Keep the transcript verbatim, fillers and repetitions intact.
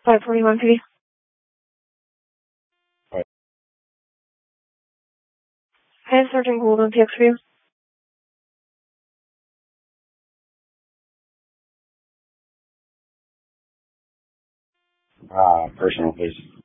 five forty-one P D. Right. Hey, Sergeant Gould on P X for you. Uh, personal, please.